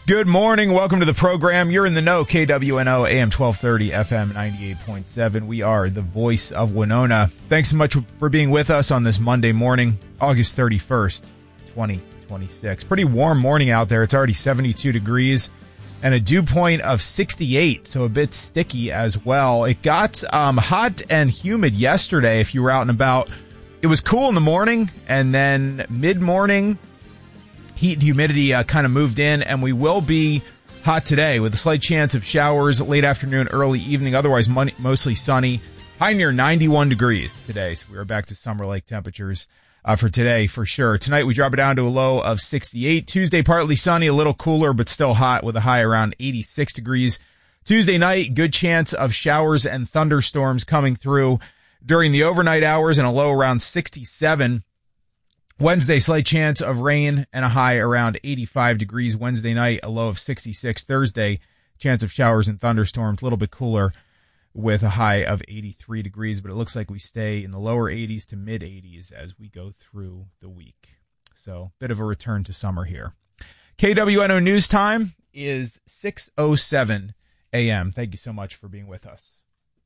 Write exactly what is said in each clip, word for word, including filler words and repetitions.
Good morning. Welcome to the program. You're in the know. K W N O, A M twelve thirty, F M ninety-eight point seven. We are the voice of Winona. Thanks so much for being with us on this Monday morning, August thirty-first, twenty twenty-six. Pretty warm morning out there. It's already seventy-two degrees and a dew point of sixty-eight, so a bit sticky as well. It got um, hot and humid yesterday if you were out and about. It was cool in the morning, and then mid-morning, heat and humidity uh, kind of moved in, and we will be hot today with a slight chance of showers late afternoon, early evening. Otherwise, mon- mostly sunny. High near ninety-one degrees today, so we are back to summer-like temperatures uh, for today for sure. Tonight, we drop it down to a low of sixty-eight. Tuesday, partly sunny, a little cooler, but still hot with a high around eighty-six degrees. Tuesday night, good chance of showers and thunderstorms coming through during the overnight hours and a low around sixty-seven. Wednesday, slight chance of rain and a high around eighty-five degrees. Wednesday night, a low of sixty-six. Thursday, chance of showers and thunderstorms, a little bit cooler with a high of eighty-three degrees. But it looks like we stay in the lower eighties to mid eighties as we go through the week. So, bit of a return to summer here. K W N O News Time is six oh seven a.m. Thank you so much for being with us.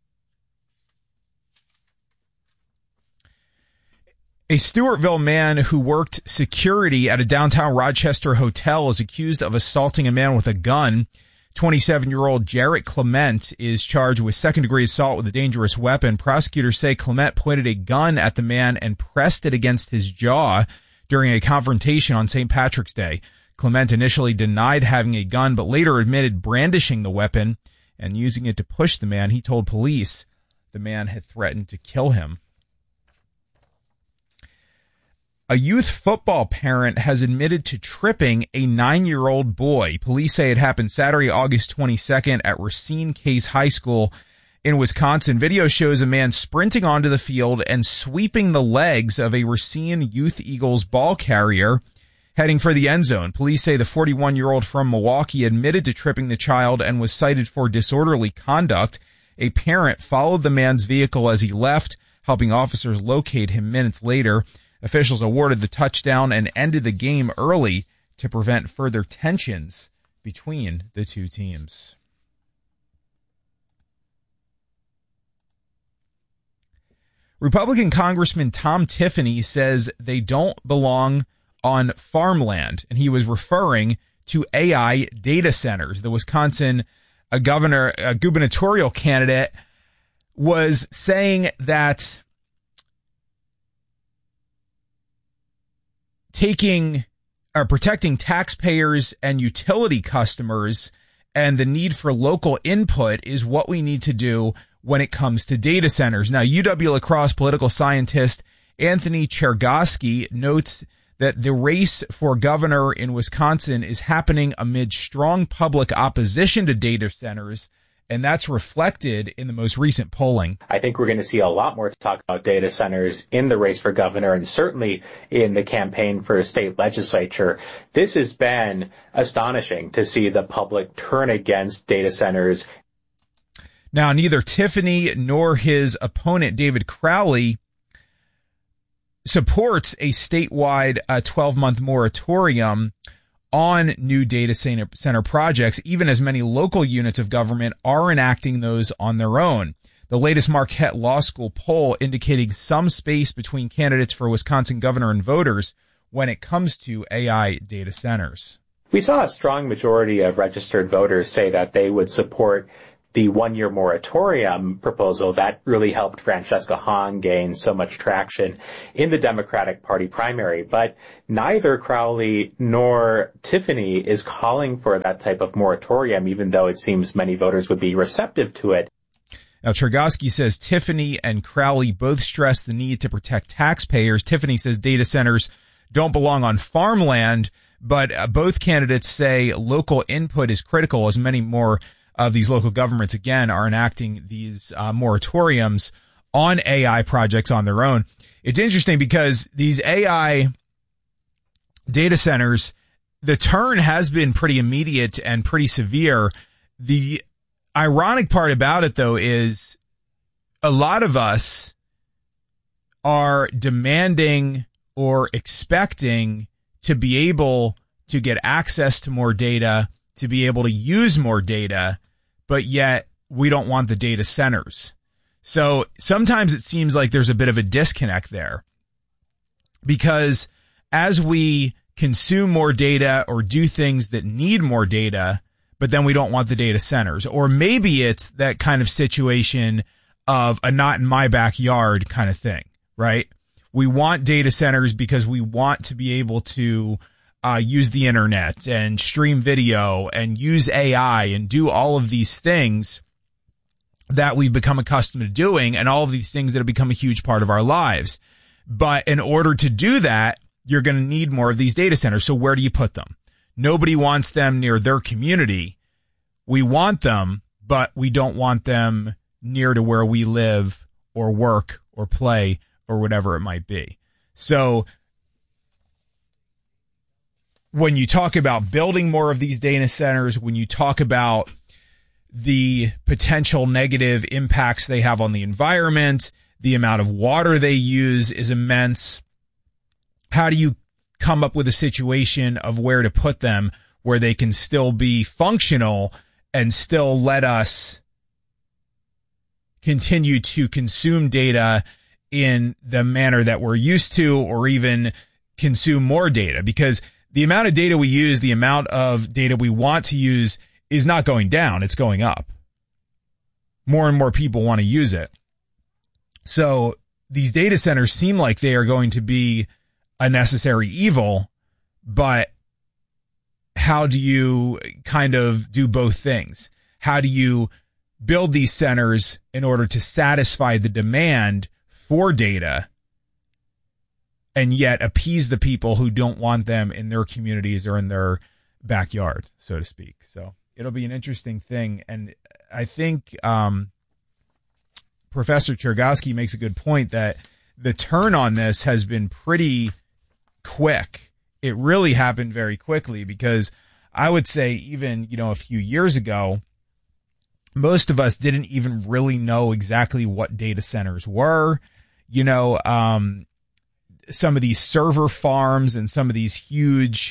A Stewartville man who worked security at a downtown Rochester hotel is accused of assaulting a man with a gun. twenty-seven-year-old Jarrett Clement is charged with second-degree assault with a dangerous weapon. Prosecutors say Clement pointed a gun at the man and pressed it against his jaw during a confrontation on Saint Patrick's Day. Clement initially denied having a gun, but later admitted brandishing the weapon and using it to push the man. He told police the man had threatened to kill him. A youth football parent has admitted to tripping a nine-year-old boy. Police say it happened Saturday, August twenty-second at Racine Case High School in Wisconsin. Video shows a man sprinting onto the field and sweeping the legs of a Racine Youth Eagles ball carrier heading for the end zone. Police say the forty-one-year-old from Milwaukee admitted to tripping the child and was cited for disorderly conduct. A parent followed the man's vehicle as he left, helping officers locate him minutes later. Officials awarded the touchdown and ended the game early to prevent further tensions between the two teams. Republican Congressman Tom Tiffany says they don't belong on farmland, and he was referring to A I data centers. The Wisconsin uh, governor, uh, gubernatorial candidate was saying that taking or protecting taxpayers and utility customers and the need for local input is what we need to do when it comes to data centers. Now, U W-La Crosse political scientist Anthony Chergosky notes that the race for governor in Wisconsin is happening amid strong public opposition to data centers, and that's reflected in the most recent polling. I think we're going to see a lot more talk about data centers in the race for governor and certainly in the campaign for state legislature. This has been astonishing to see the public turn against data centers. Now, neither Tiffany nor his opponent, David Crowley, supports a statewide uh, twelve-month moratorium on new data center, center projects, even as many local units of government are enacting those on their own. The latest Marquette Law School poll indicating some space between candidates for Wisconsin governor and voters when it comes to A I data centers. We saw a strong majority of registered voters say that they would support the one-year moratorium proposal. That really helped Francesca Hahn gain so much traction in the Democratic Party primary. But neither Crowley nor Tiffany is calling for that type of moratorium, even though it seems many voters would be receptive to it. Now, Chergosky says Tiffany and Crowley both stress the need to protect taxpayers. Tiffany says data centers don't belong on farmland, but uh, both candidates say local input is critical, as many more of these local governments, again, are enacting these uh, moratoriums on A I projects on their own. It's interesting because these A I data centers, the turn has been pretty immediate and pretty severe. The ironic part about it, though, is a lot of us are demanding or expecting to be able to get access to more data, to be able to use more data, but yet we don't want the data centers. So sometimes it seems like there's a bit of a disconnect there, because as we consume more data or do things that need more data, but then we don't want the data centers. Or maybe it's that kind of situation of a not in my backyard kind of thing, right? We want data centers because we want to be able to uh, use the internet and stream video and use A I and do all of these things that we've become accustomed to doing, and all of these things that have become a huge part of our lives. But in order to do that, you're going to need more of these data centers. So where do you put them? Nobody wants them near their community. We want them, but we don't want them near to where we live or work or play or whatever it might be. So when you talk about building more of these data centers, when you talk about the potential negative impacts they have on the environment, the amount of water they use is immense. How do you come up with a situation of where to put them where they can still be functional and still let us continue to consume data in the manner that we're used to, or even consume more data? Because the amount of data we use, the amount of data we want to use is not going down, it's going up. More and more people want to use it. So these data centers seem like they are going to be a necessary evil, but how do you kind of do both things? How do you build these centers in order to satisfy the demand for data and yet appease the people who don't want them in their communities or in their backyard, so to speak? So it'll be an interesting thing. And I think um, Professor Chergosky makes a good point that the turn on this has been pretty quick. It really happened very quickly, because I would say even, you know, a few years ago, most of us didn't even really know exactly what data centers were. You know, um, some of these server farms and some of these huge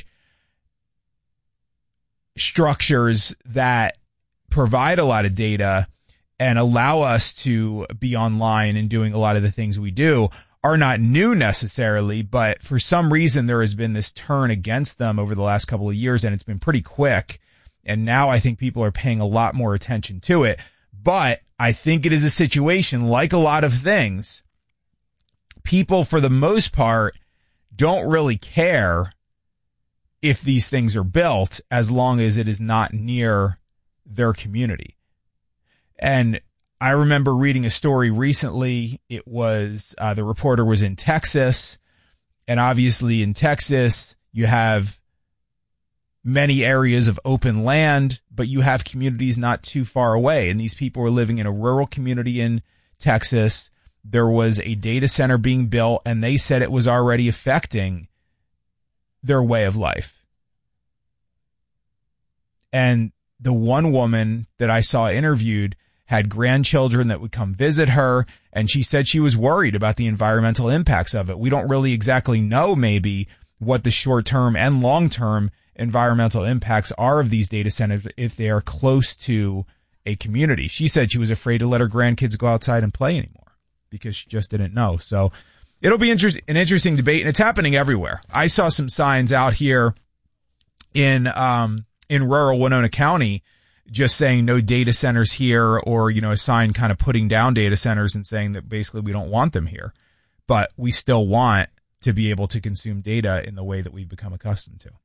structures that provide a lot of data and allow us to be online and doing a lot of the things we do are not new necessarily, but for some reason there has been this turn against them over the last couple of years, and it's been pretty quick. And now I think people are paying a lot more attention to it. But I think it is a situation, like a lot of things, people for the most part don't really care if these things are built, as long as it is not near their community. And I remember reading a story recently. It was, uh, the reporter was in Texas, and obviously in Texas, you have many areas of open land, but you have communities not too far away. And these people were living in a rural community in Texas. There was a data center being built, and they said it was already affecting their way of life. And the one woman that I saw interviewed had grandchildren that would come visit her, and she said she was worried about the environmental impacts of it. We don't really exactly know maybe what the short-term and long-term environmental impacts are of these data centers if they are close to a community. She said she was afraid to let her grandkids go outside and play anymore because she just didn't know. So it'll be inter- an interesting debate, and it's happening everywhere. I saw some signs out here in um, in rural Winona County just saying no data centers here, or, you know, a sign kind of putting down data centers and saying that basically we don't want them here, but we still want to be able to consume data in the way that we've become accustomed to.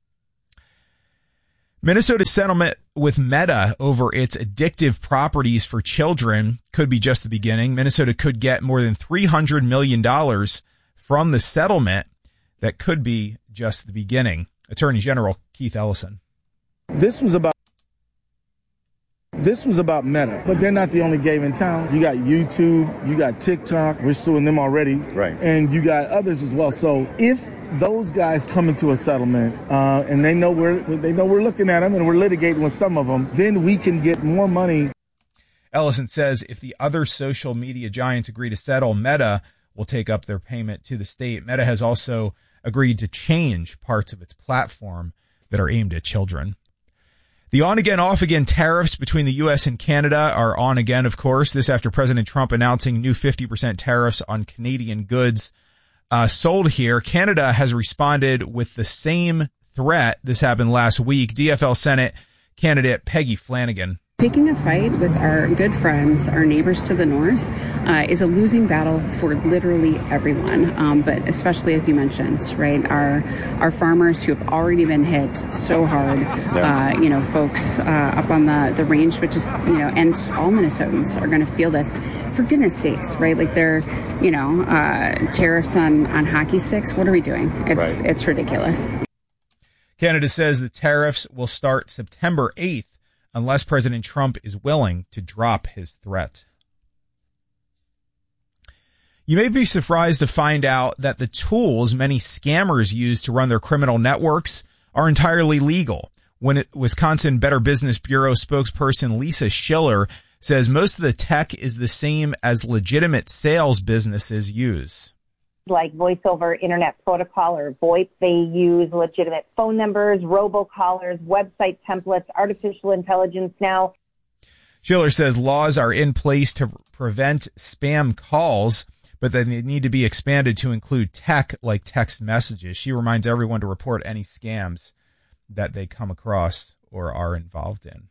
Minnesota's settlement with Meta over its addictive properties for children could be just the beginning. Minnesota could get more than three hundred million dollars from the settlement. That could be just the beginning. Attorney General Keith Ellison. This was about This was about Meta, but they're not the only game in town. You got YouTube, you got TikTok, we're suing them already. Right. And you got others as well. So if those guys come into a settlement uh, and they know we're they know we're looking at them and we're litigating with some of them, then we can get more money. Ellison says if the other social media giants agree to settle, Meta will take up their payment to the state. Meta has also agreed to change parts of its platform that are aimed at children. The on-again, off-again tariffs between the U S and Canada are on again, of course. This after President Trump announcing new fifty percent tariffs on Canadian goods uh, sold here. Canada has responded with the same threat. This happened last week. D F L Senate candidate Peggy Flanagan. Picking a fight with our good friends, our neighbors to the north, uh, is a losing battle for literally everyone, um, but especially, as you mentioned, right, our our farmers who have already been hit so hard, uh, you know, folks uh, up on the, the range, which is, you know, and all Minnesotans are going to feel this. For goodness sakes, right, like they're, you know, uh, tariffs on, on hockey sticks. What are we doing? It's right. It's ridiculous. Canada says the tariffs will start September eighth. Unless President Trump is willing to drop his threat. You may be surprised to find out that the tools many scammers use to run their criminal networks are entirely legal. When it, Wisconsin Better Business Bureau spokesperson Lisa Schiller says most of the tech is the same as legitimate sales businesses use. Like voice over internet protocol or VoIP, they use legitimate phone numbers, robocallers, website templates, artificial intelligence now. Schiller says laws are in place to prevent spam calls, but then they need to be expanded to include tech like text messages. She reminds everyone to report any scams that they come across or are involved in.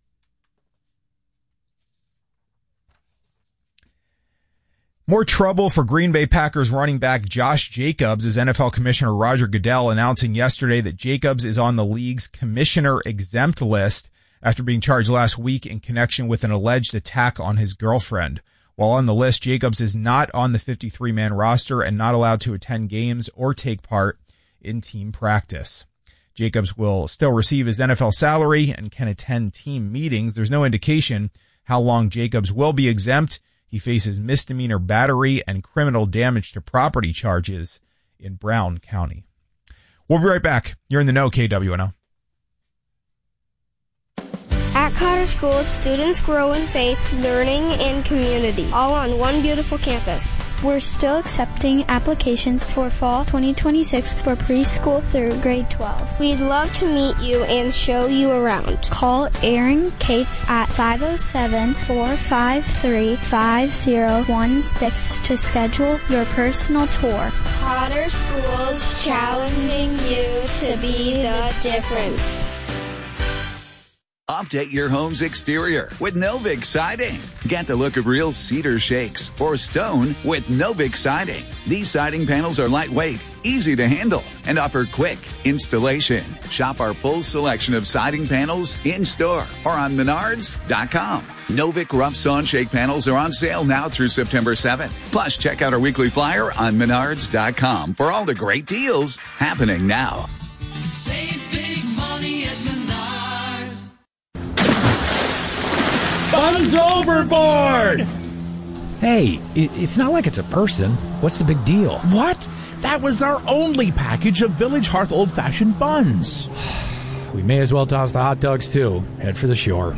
More trouble for Green Bay Packers running back Josh Jacobs as N F L Commissioner Roger Goodell announcing yesterday that Jacobs is on the league's commissioner exempt list after being charged last week in connection with an alleged attack on his girlfriend. While on the list, Jacobs is not on the fifty-three man roster and not allowed to attend games or take part in team practice. Jacobs will still receive his N F L salary and can attend team meetings. There's no indication how long Jacobs will be exempt. He faces misdemeanor battery and criminal damage to property charges in Brown County. We'll be right back. You're in the know, K W N O. At Cotter School, students grow in faith, learning, and community, all on one beautiful campus. We're still accepting applications for fall twenty twenty-six for preschool through grade twelve. We'd love to meet you and show you around. Call Erin Cates at five oh seven, four five three, five oh one six to schedule your personal tour. Cotter Schools, challenging you to be the difference. Update your home's exterior with Novik Siding. Get the look of real cedar shakes or stone with Novik Siding. These siding panels are lightweight, easy to handle, and offer quick installation. Shop our full selection of siding panels in-store or on Menards dot com. Novik Rough Sawn Shake panels are on sale now through September seventh. Plus, check out our weekly flyer on Menards dot com for all the great deals happening now. Save big money at Menards. Buns overboard! Hey, it, it's not like it's a person. What's the big deal? What? That was our only package of Village Hearth old-fashioned buns. We may as well toss the hot dogs, too. Head for the shore.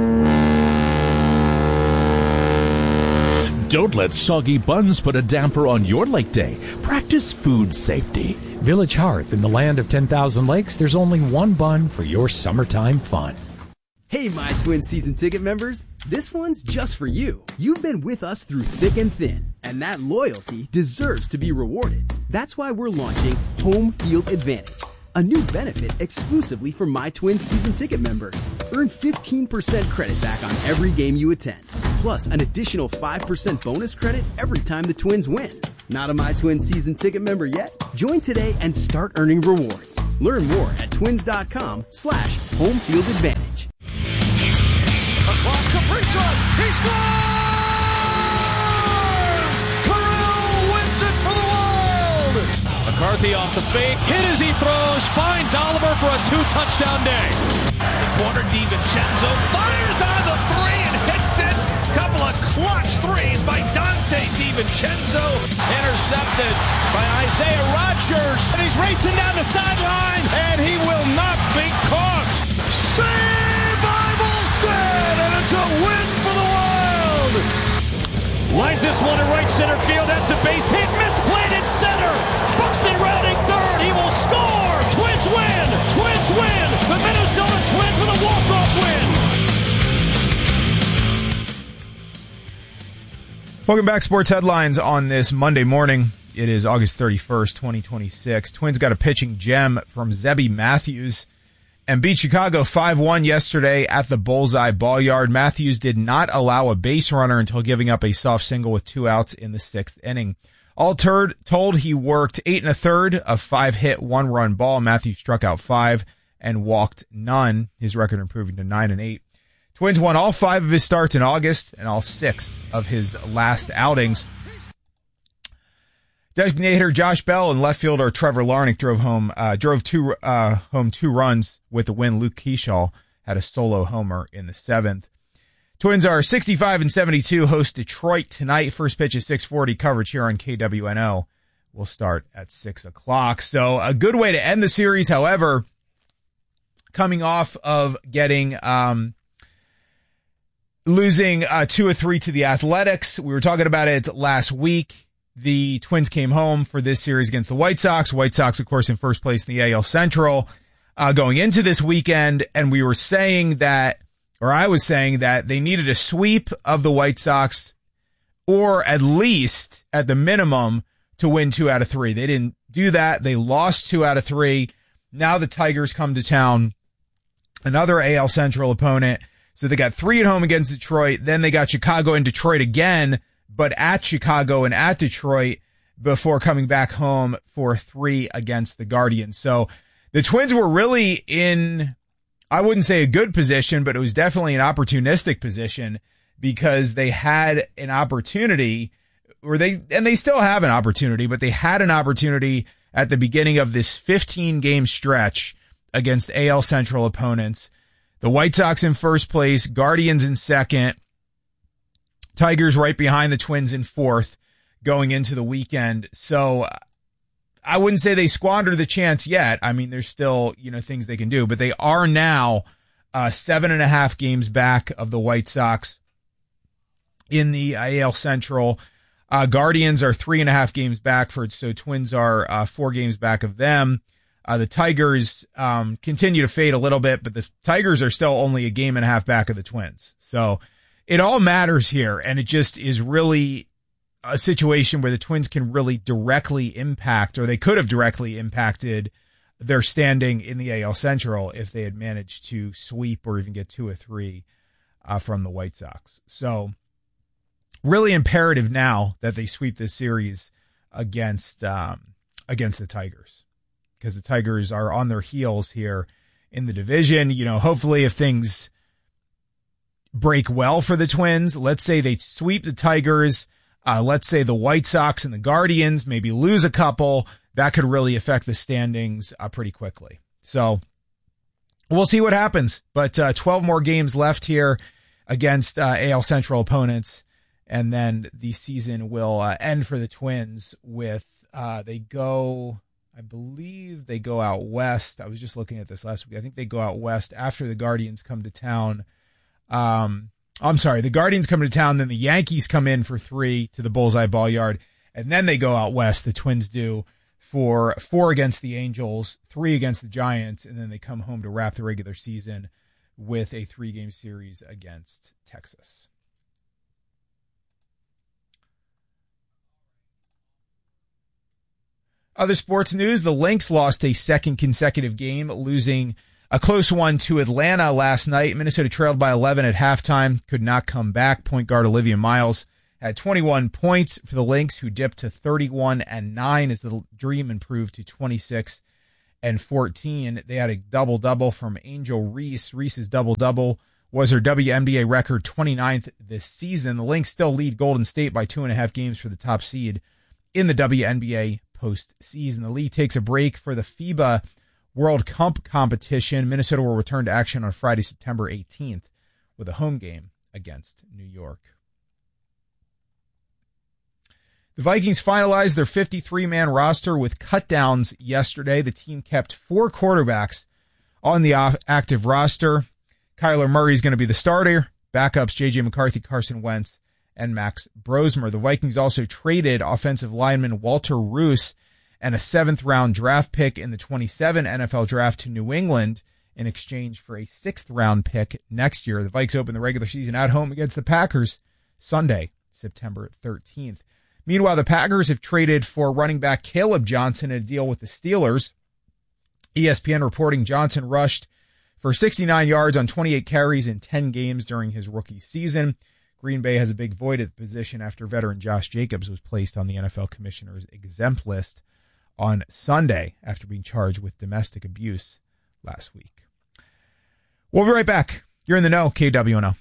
Don't let soggy buns put a damper on your lake day. Practice food safety. Village Hearth, in the land of ten thousand lakes, there's only one bun for your summertime fun. Hey, My Twin season ticket members, this one's just for you. You've been with us through thick and thin, and that loyalty deserves to be rewarded. That's why we're launching Home Field Advantage, a new benefit exclusively for My Twin season ticket members. Earn fifteen percent credit back on every game you attend, plus an additional five percent bonus credit every time the Twins win. Not a My Twin season ticket member yet? Join today and start earning rewards. Learn more at twins.com slash home field advantage. Across Kaprizov, he scores! Kirill wins it for the Wild! McCarthy off the fake, hit as he throws, finds Oliver for a two-touchdown day. The corner, DiVincenzo fires on the three and hits it. Couple of clutch threes by Dante DiVincenzo. Intercepted by Isaiah Rodgers. And he's racing down the sideline, and he will not be caught. Save by Volstead, and it's a win for the Wild. Lines this one in right center field. That's a base hit. Misplayed in center. Buxton rounding third. He will score. Twins win. Twins win. The Minnesota Twins with a walk-off. Welcome back. Sports headlines on this Monday morning. It is August thirty-first, twenty twenty-six. Twins got a pitching gem from Zebby Matthews and beat Chicago five one yesterday at the Bullseye Ball-Yard. Matthews did not allow a base runner until giving up a soft single with two outs in the sixth inning. All tur- told, he worked eight and a third of five hit, one run ball. Matthews struck out five and walked none, his record improving to nine and eight. Twins won all five of his starts in August and all six of his last outings. Designator Josh Bell and left fielder Trevor Larnach drove home uh, drove two uh, home two runs with the win. Luke Keeschall had a solo homer in the seventh. Twins are sixty-five and seventy-two. Host Detroit tonight. First pitch is six forty. Coverage here on K W N O will start at six o'clock. So a good way to end the series. However, coming off of getting um, losing uh, two or three to the Athletics, we were talking about it last week. The Twins came home for this series against the White Sox. White Sox, of course, in first place in the A L Central uh, going into this weekend. And we were saying that, or I was saying that they needed a sweep of the White Sox, or at least at the minimum to win two out of three. They didn't do that. They lost two out of three. Now the Tigers come to town, another A L Central opponent. So they got three at home against Detroit. Then they got Chicago and Detroit again, but at Chicago and at Detroit before coming back home for three against the Guardians. So the Twins were really in, I wouldn't say a good position, but it was definitely an opportunistic position because they had an opportunity, or they, and they still have an opportunity, but they had an opportunity at the beginning of this fifteen game stretch against A L Central opponents. The White Sox in first place, Guardians in second, Tigers right behind the Twins in fourth going into the weekend. So I wouldn't say they squandered the chance yet. I mean, there's still, you know, things they can do, but they are now uh, seven and a half games back of the White Sox in the A L Central. Uh, Guardians are three and a half games back for it. So Twins are uh, four games back of them. Uh, the Tigers um, continue to fade a little bit, but the Tigers are still only a game and a half back of the Twins. So it all matters here, and it just is really a situation where the Twins can really directly impact, or they could have directly impacted their standing in the A L Central if they had managed to sweep or even get two or three uh, from the White Sox. So really imperative now that they sweep this series against um, against the Tigers, because the Tigers are on their heels here in the division. You know, hopefully if things break well for the Twins, let's say they sweep the Tigers, uh, let's say the White Sox and the Guardians maybe lose a couple, that could really affect the standings uh, pretty quickly. So we'll see what happens, but uh, twelve more games left here against uh, A L Central opponents, and then the season will uh, end for the Twins with uh, they go, I believe they go out west. I was just looking at this last week. I think they go out west after the Guardians come to town. Um, I'm sorry, the Guardians come to town, then the Yankees come in for three to the Bullseye Ball-Yard, and then they go out west, the Twins do, for four against the Angels, three against the Giants, and then they come home to wrap the regular season with a three-game series against Texas. Other sports news, the Lynx lost a second consecutive game, losing a close one to Atlanta last night. Minnesota trailed by eleven at halftime, could not come back. Point guard Olivia Miles had twenty-one points for the Lynx, who dipped to thirty-one and nine as the Dream improved to twenty-six and fourteen. They had a double-double from Angel Reese. Reese's double-double was her W N B A record twenty-ninth this season. The Lynx still lead Golden State by two and a half games for the top seed in the W N B A postseason. The league takes a break for the FIBA World Cup competition. Minnesota will return to action on Friday, September eighteenth with a home game against New York. The Vikings finalized their fifty-three man roster with cutdowns yesterday. The team kept four quarterbacks on the active roster. Kyler Murray is going to be the starter. Backups J J McCarthy, Carson Wentz, and Max Brosmer. The Vikings also traded offensive lineman Walter Roos and a seventh round draft pick in the twenty-seven N F L draft to New England in exchange for a sixth round pick next year. The Vikes open the regular season at home against the Packers Sunday September thirteenth. Meanwhile, the Packers have traded for running back Caleb Johnson in a deal with the Steelers. E S P N reporting Johnson rushed for sixty-nine yards on twenty-eight carries in ten games during his rookie season. Green Bay has a big void at the position after veteran Josh Jacobs was placed on the N F L commissioner's exempt list on Sunday after being charged with domestic abuse last week. We'll be right back. You're in the know, K W N O.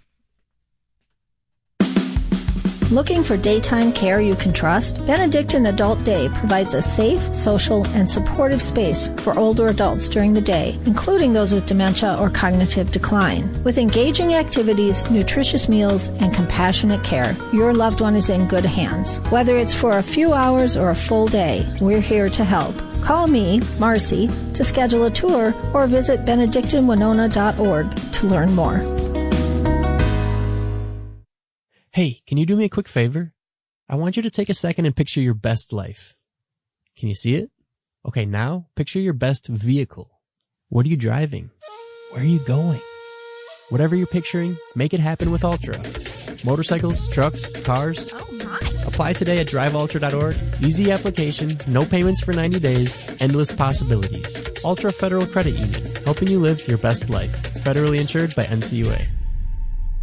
Looking for daytime care you can trust? Benedictine Adult Day provides a safe, social, and supportive space for older adults during the day, including those with dementia or cognitive decline. With engaging activities, nutritious meals, and compassionate care, your loved one is in good hands. Whether it's for a few hours or a full day, we're here to help. Call me, Marcy, to schedule a tour or visit benedictine winona dot org to learn more. Hey, can you do me a quick favor? I want you to take a second and picture your best life. Can you see it? Okay, now picture your best vehicle. What are you driving? Where are you going? Whatever you're picturing, make it happen with Ultra. Motorcycles, trucks, cars. Oh my. Apply today at drive ultra dot org. Easy application, no payments for ninety days, endless possibilities. Ultra Federal Credit Union, helping you live your best life. Federally insured by N C U A.